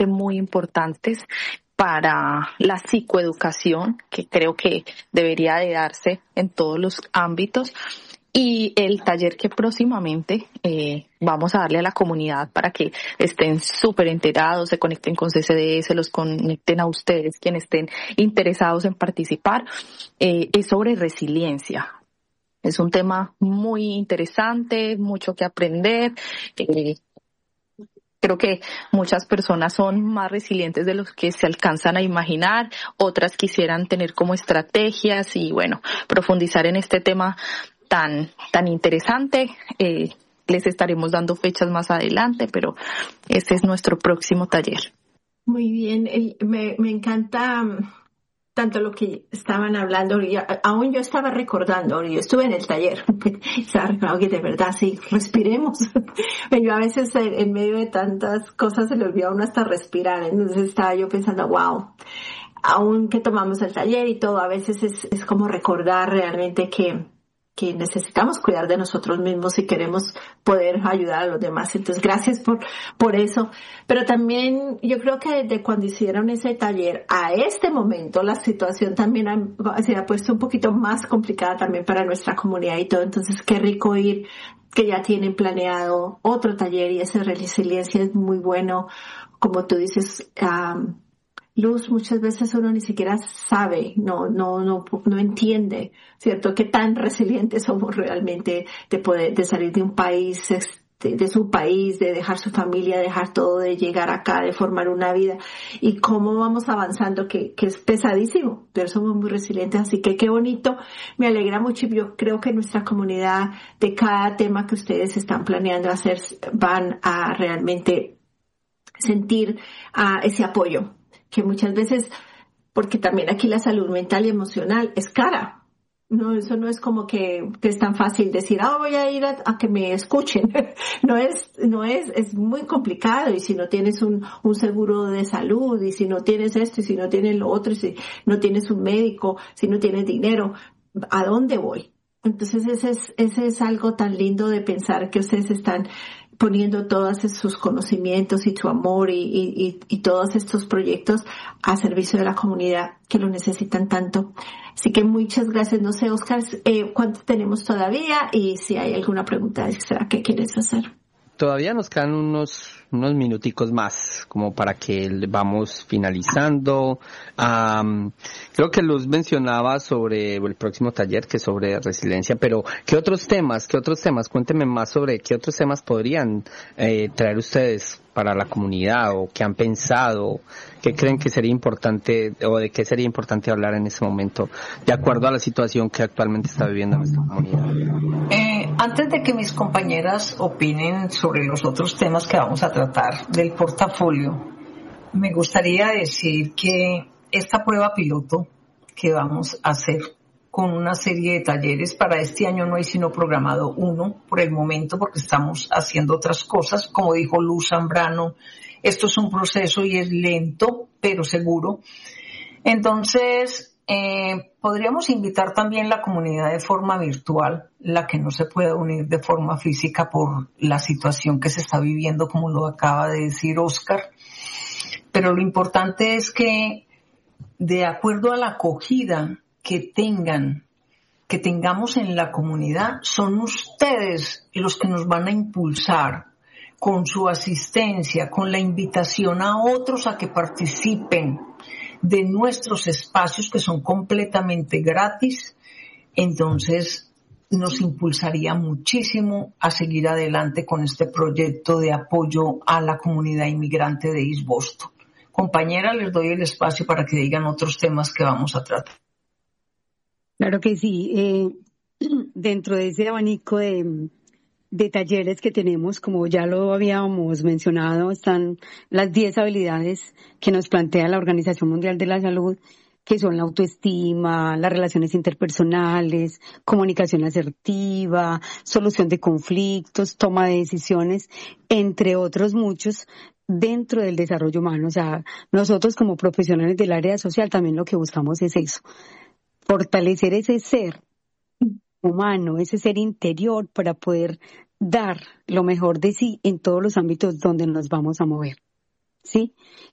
realmente muy importantes para la psicoeducación, que creo que debería de darse en todos los ámbitos. Y el taller que próximamente vamos a darle a la comunidad para que estén súper enterados, se conecten con CCDS, los conecten a ustedes, quienes estén interesados en participar, es sobre resiliencia. Es un tema muy interesante, mucho que aprender. Creo que muchas personas son más resilientes de los que se alcanzan a imaginar, otras quisieran tener como estrategias y bueno, profundizar en este tema tan interesante. Les estaremos dando fechas más adelante, pero este es nuestro próximo taller. Muy bien, me encanta tanto lo que estaban hablando. Aún yo estaba recordando, yo estuve en el taller, estaba recordando que de verdad sí, respiremos. Yo a veces en medio de tantas cosas se le olvida a uno hasta respirar, entonces estaba yo pensando, wow, aún que tomamos el taller y todo, a veces es como recordar realmente que necesitamos cuidar de nosotros mismos si queremos poder ayudar a los demás. Entonces, gracias por eso. Pero también yo creo que desde cuando hicieron ese taller a este momento, la situación también se ha puesto un poquito más complicada también para nuestra comunidad y todo. Entonces, qué rico oír que ya tienen planeado otro taller y esa resiliencia es muy bueno. Como tú dices, Luz, muchas veces uno ni siquiera sabe, no entiende, ¿cierto? Qué tan resilientes somos realmente de salir de un país, de su país, de dejar su familia, de dejar todo, de llegar acá, de formar una vida y cómo vamos avanzando, que es pesadísimo, pero somos muy resilientes, así que qué bonito, me alegra mucho y yo creo que nuestra comunidad de cada tema que ustedes están planeando hacer van a realmente sentir ese apoyo. Que muchas veces, porque también aquí la salud mental y emocional es cara. No, eso no es como que es tan fácil decir, voy a ir a que me escuchen. Es muy complicado y si no tienes un seguro de salud y si no tienes esto y si no tienes lo otro y si no tienes un médico, si no tienes dinero, ¿a dónde voy? Entonces ese es algo tan lindo de pensar que ustedes están poniendo todos sus conocimientos y su amor y todos estos proyectos a servicio de la comunidad que lo necesitan tanto. Así que muchas gracias. No sé, Oscar, ¿cuánto tenemos todavía? Y si hay alguna pregunta extra que quieres hacer. Todavía nos quedan unos minuticos más, como para que vamos finalizando. Creo que Luz mencionaba sobre el próximo taller, que es sobre resiliencia, pero ¿qué otros temas? Cuéntenme más sobre qué otros temas podrían traer ustedes para la comunidad o qué han pensado, qué creen que sería importante o de qué sería importante hablar en ese momento, de acuerdo a la situación que actualmente está viviendo nuestra comunidad. Antes de que mis compañeras opinen sobre los otros temas que vamos a tratar del portafolio, me gustaría decir que esta prueba piloto que vamos a hacer con una serie de talleres, para este año no hay sino programado uno por el momento porque estamos haciendo otras cosas. Como dijo Luz Zambrano, esto es un proceso y es lento, pero seguro. Entonces, podríamos invitar también la comunidad de forma virtual, la que no se puede unir de forma física por la situación que se está viviendo, como lo acaba de decir Oscar. Pero lo importante es que, de acuerdo a la acogida que tengamos en la comunidad, son ustedes los que nos van a impulsar con su asistencia, con la invitación a otros a que participen de nuestros espacios que son completamente gratis. Entonces nos impulsaría muchísimo a seguir adelante con este proyecto de apoyo a la comunidad inmigrante de East Boston. Compañera, les doy el espacio para que digan otros temas que vamos a tratar. Claro que sí. Dentro de ese abanico de talleres que tenemos, como ya lo habíamos mencionado, están las 10 habilidades que nos plantea la Organización Mundial de la Salud, que son la autoestima, las relaciones interpersonales, comunicación asertiva, solución de conflictos, toma de decisiones, entre otros muchos, dentro del desarrollo humano. O sea, nosotros como profesionales del área social también lo que buscamos es eso, fortalecer ese ser humano, ese ser interior para poder dar lo mejor de sí en todos los ámbitos donde nos vamos a mover, ¿sí?